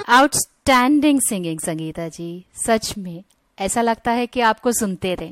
Outstanding singing Sangeeta जी, सच में ऐसा लगता है कि आपको सुनते रहे।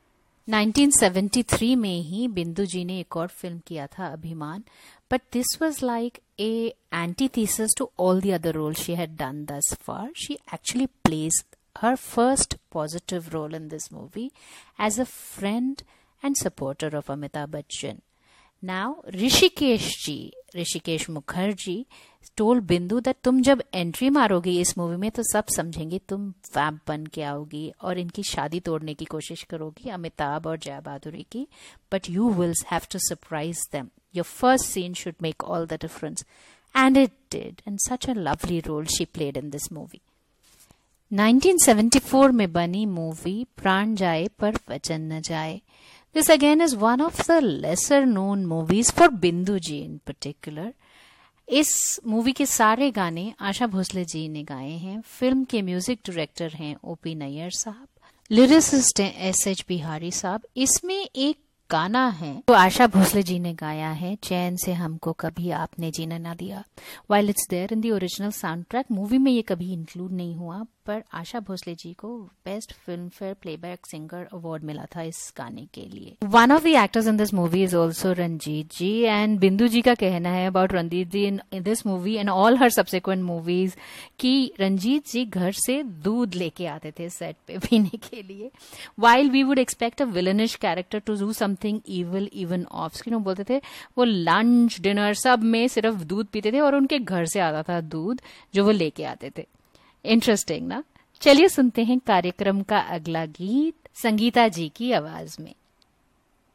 1973 में ही बिंदु जी ने एक और फिल्म किया था, अभिमान, but this was like a antithesis to all the other roles she had done thus far. She actually plays her first positive role in this movie as a friend and supporter of Amitabh Bachchan. Now, Rishikesh Mukherjee told बिंदु that तुम जब entry मारोगी इस movie में तो सब समझेंगे तुम वैम्प बन के आओगी और इनकी शादी तोड़ने की कोशिश करोगी, अमिताभ और जया बहादुरी की, but you will have to surprise them. Your first scene should make all the difference. And it did, and such a lovely role she played in this movie. 1974 में बनी मूवी प्राण जाए पर वचन न जाए. This again is one of the lesser known movies for Bindu ji in particular. इस movie के सारे गाने आशा भोसले जी ने गाए हैं. फिल्म के म्यूजिक डायरेक्टर हैं ओपी नैयर साहब, लिरिसिस्ट हैं एस.एच. बिहारी साहब. इसमें एक गाना है तो आशा भोसले जी ने गाया है, चैन से हमको कभी आपने जीना ना दिया. While it's there in the original soundtrack, movie में ये कभी इंक्लूड नहीं हुआ, पर आशा भोसले जी को best film fair playback singer award मिला था इस गाने के लिए. One of the actors in this movie is also Ranjit ji, and बिंदु जी का कहना है about Ranjit ji in this movie and all her subsequent movies कि रंजीत जी घर से दूध लेके आते थे सेट पे पीने के लिए. While we would expect a villainish character to do something evil even of screen, वो बोलते थे वो लंच डिनर सब में सिर्फ दूध पीते थे और उनके घर से आता था दूध जो वो लेके आते थे. इंटरेस्टिंग ना. चलिए सुनते हैं कार्यक्रम का अगला गीत संगीता जी की आवाज में.